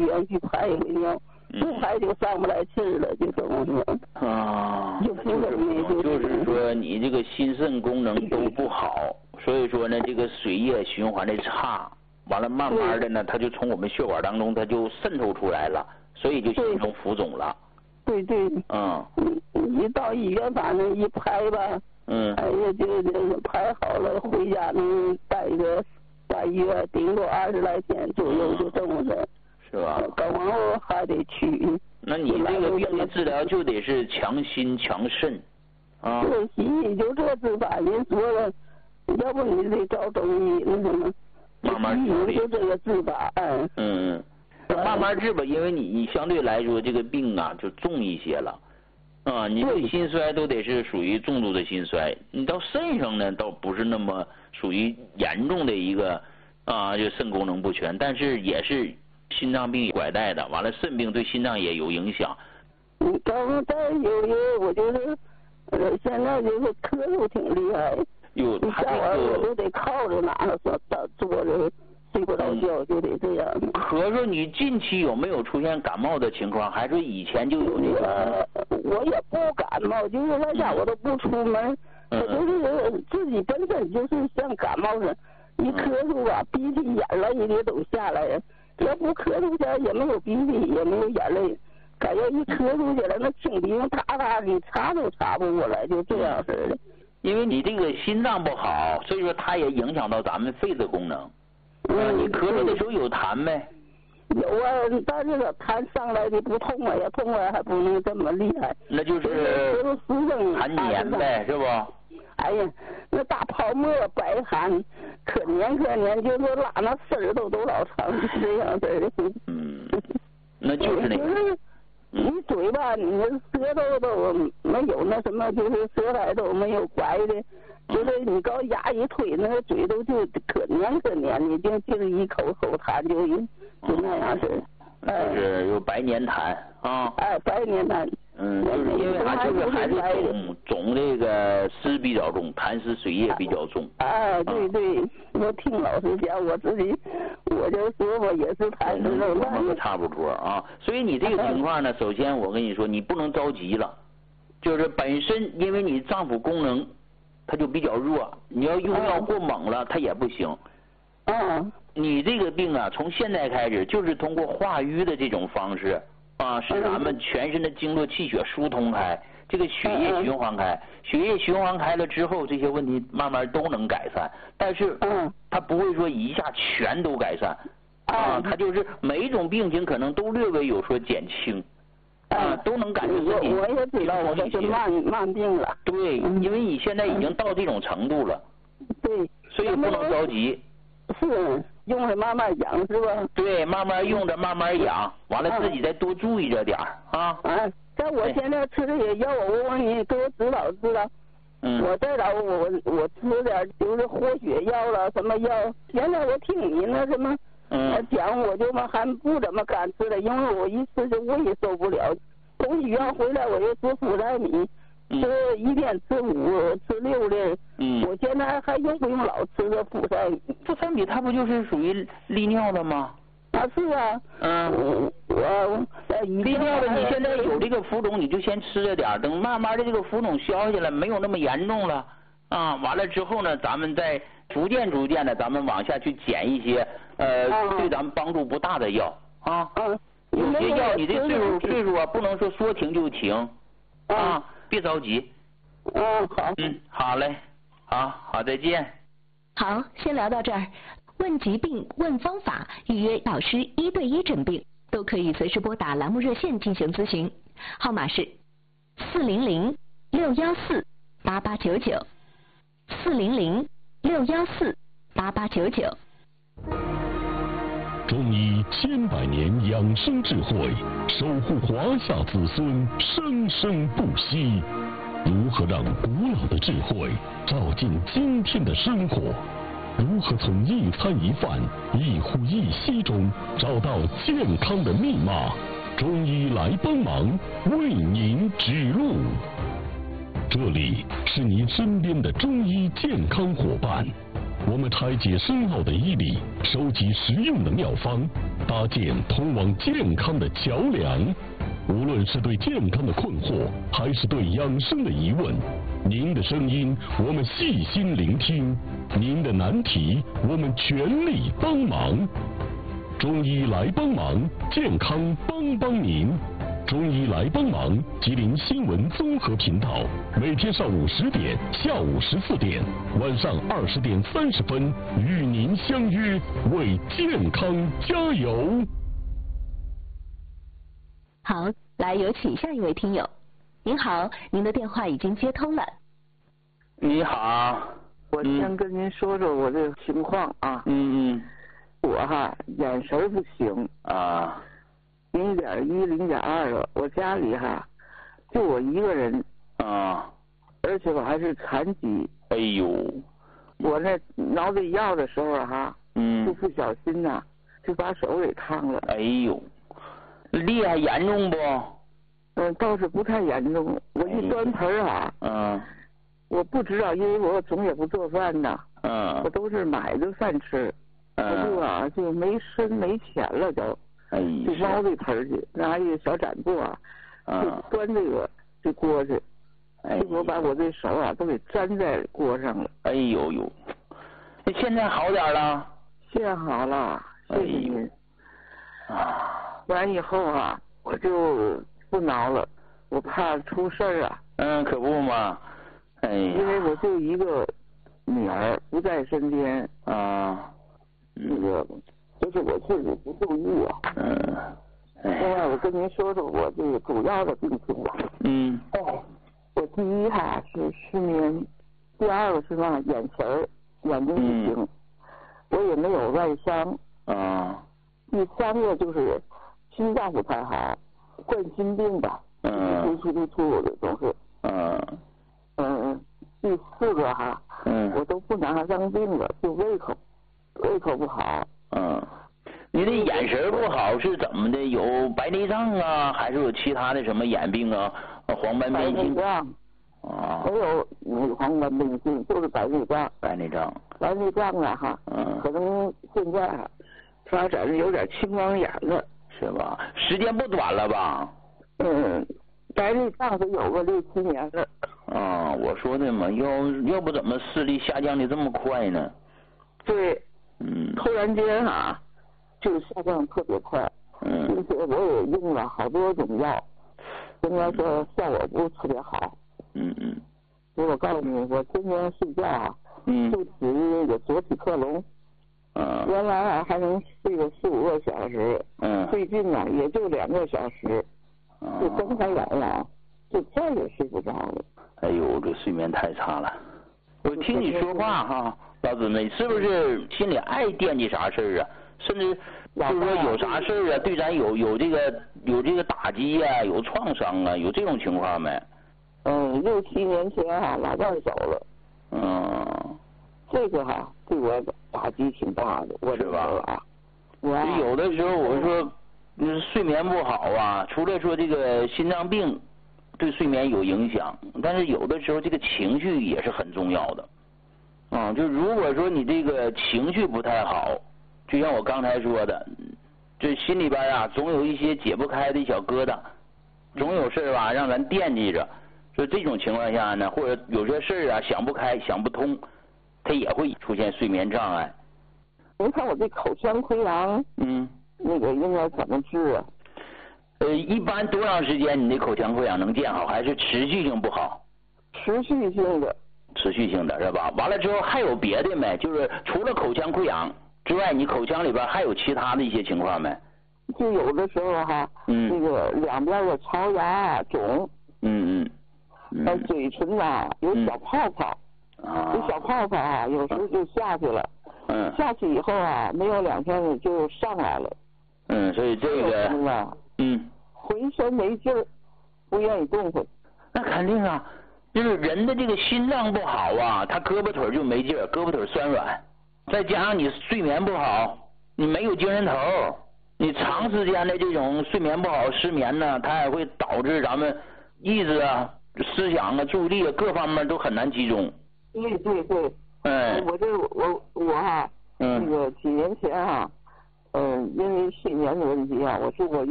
院去排一回尿，不排就上不来气了，就这么说。 啊， 就是说你这个心肾功能都不好，所以说呢，这个水液循环的差，完了慢慢的呢，它就从我们血管当中它就渗透出来了，所以就形成浮肿了。 对。一到医院反正一排吧，哎呀就排好了，回家能待个3月，顶多20来天左右就这么着。是吧？搞完后还得去。 那你这个病的治疗就得是强心强肾啊。 对，西医就这治法，人说了，要不你得找中医那什么。 慢慢治。 就这个治法， 慢慢治吧，因为你相对来说这个病啊就重一些了，啊，你这心衰都得是属于重度的心衰，你到肾上呢倒不是那么属于严重的一个啊，就肾功能不全，但是也是心脏病拐带的，完了肾病对心脏也有影响。 刚才有一个我就是现在就是咳嗽挺厉害， 有他这个我都得靠着哪坐着。睡不着觉就得这样。 咳嗽，你近期有没有出现感冒的情况？还是以前就有这个？ 我也不感冒，就是在家我都不出门，我就是自己本身就是像感冒似的，一咳嗽吧，鼻涕眼泪的都下来了。要不咳嗽起来也没有鼻涕，也没有眼泪，感觉一咳嗽起来那清鼻涕哒哒的，擦都擦不过来，就这样似的。 因为你这个心脏不好，所以说它也影响到咱们肺的功能。你咳嗽的时候有痰没？ 有啊，但是痰上来的不痛啊，要痛啊还不能这么厉害。 那就是痰黏呗，是不？ 哎呀，那大泡沫白痰，可黏，就是拉那丝儿都老长，这样式的。 那就是那个。 你嘴巴，你舌头都没有那什么，就是舌苔都没有白的，就是你搞牙一推，那个嘴都就可黏的，就是一口痰就那样式的。 就是有白黏痰啊。 白黏痰。 就是因为它就是还是总这个湿比较重，痰湿水液比较重。 对，我听老师讲，我自己我就说我也是痰湿重。 我们差不多啊，所以你这个情况呢，首先我跟你说，你不能着急了，就是本身因为你脏腑功能它就比较弱，你要用药过猛了，它也不行。你这个病啊，从现在开始就是通过化瘀的这种方式。使咱们全身的经络气血疏通开，这个血液循环开，血液循环开了之后，这些问题慢慢都能改善。但是，它不会说一下全都改善，它就是每一种病情可能都略微有所减轻，都能感觉自己。 我也知道我这是慢病了。 对，因为你现在已经到这种程度了。 对。 所以不能着急。 是。用着慢慢养是吧？ 对，慢慢用着慢慢养，完了自己再多注意着点啊。 像我现在吃这些药，我问你给我指导。我再找我吃点就是活血药了，什么药？现在我听你那什么讲，我就还不怎么敢吃了，因为我一吃就胃受不了。从医院回来我又吃福赛米。吃一天吃5、吃6粒，我现在还用不用老吃这福赛米？ 福赛米它不就是属于利尿的吗？ 是啊。 利尿的你现在有这个浮肿，你就先吃着点，等慢慢的这个浮肿消下来，没有那么严重了完了之后呢，咱们再逐渐的，咱们往下去减一些对咱们帮助不大的药有些药你这岁数不能说停就停别着急。 好。 好嘞，好，再见。 好，先聊到这儿。问疾病、问方法、预约老师1对1诊病，都可以随时拨打栏目热线进行咨询，号码是400-614-8899，400-614-8899。 中医千百年养生智慧，守护华夏子孙生生不息。如何让古老的智慧照进今天的生活？如何从一餐一饭、一呼一吸中找到健康的密码？中医来帮忙，为您指路。这里是您身边的中医健康伙伴， 我们拆解深奥的医理，收集实用的妙方，搭建通往健康的桥梁。无论是对健康的困惑，还是对养生的疑问，您的声音我们细心聆听，您的难题我们全力帮忙。中医来帮忙，健康帮帮您。中医来帮忙，吉林新闻综合频道，每天上午10点、下午14点、晚上20点30分，与您相约，为健康加油。 好，来有请下一位听友。您好，您的电话已经接通了。 你好， 我先跟您说说我这个情况啊。我眼神不行啊。 0.1、0.2了，我家里就我一个人啊， 而且我还是残疾。 哎呦， 我那挠这药的时候就不小心就把手给烫了。 哎呦，厉害严重不？ 倒是不太严重。我一端盆我不知道，因为我总也不做饭我都是买的饭吃，我就没钱了都。就猫这盆去，拿一个小展布就端这锅去，结果把我这手都给粘在锅上了。 哎呦呦，那现在好点了？ 现在好了，谢谢您。完以后我就不挠了，我怕出事儿可不嘛。 因为我就一个女儿不在身边那个。就是我自己不注意另外我跟您说说我这个主要的病情吧。我第一是失眠，第二个是眼神眼睛不行，我也没有外伤第三个就是心脏不太好，冠心病吧，突的总是第四个我都不拿脏病了，就胃口不好。 你的眼神不好是怎么的？有白内障还是有其他的什么眼病黄斑变性？ 白内障没有黄斑变性，就是白内障。 白内障可能现在发展的有点青光眼了， 是吧？时间不短了吧？ 白内障都有个6、7年了。 我说的嘛，要不怎么视力下降的这么快呢？ 对。突然间就下降特别快，并且我也用了好多种药，应该说效果不是特别好。我告诉你，我天天睡觉就吃那个左匹克隆，原来还能睡个4、5个小时，最近也就2个小时，就睁开眼了，就再也睡不着了。 哎呦，这睡眠太差了。我听你说话老姊妹，是不是心里爱惦记啥事儿甚至就是说有啥事儿对咱有这个打击有创伤有这种情况没 ？6、7年前老伴走了。这个对我打击挺大的，我知道了有的时候我说睡眠不好除了说这个心脏病对睡眠有影响，但是有的时候这个情绪也是很重要的。就如果说你这个情绪不太好，就像我刚才说的，这心里边总有一些解不开的小疙瘩，总有事儿让咱惦记着。所以这种情况下呢，或者有些事儿想不开想不通，它也会出现睡眠障碍。 您看我这口腔溃疡，那个应该怎么治一般多长时间你的口腔溃疡能见好，还是持续性不好？ 持续性的。 持续性的是吧？完了之后还有别的没？就是除了口腔溃疡之外，你口腔里边还有其他的一些情况没？ 就有的时候那个两边的槽牙肿，嘴唇有小泡泡，有小泡泡有时候就下去了，下去以后没有2天就上来了， 所以这个浑身没劲儿，不愿意动弹。 那肯定就是人的这个心脏不好他胳膊腿就没劲儿，胳膊腿酸软，再加上你睡眠不好，你没有精神头，你长时间的这种睡眠不好失眠呢，它也会导致咱们意志思想注意力各方面都很难集中。 对， 我哈，那个几年前哈，因为睡眠的问题啊，我住过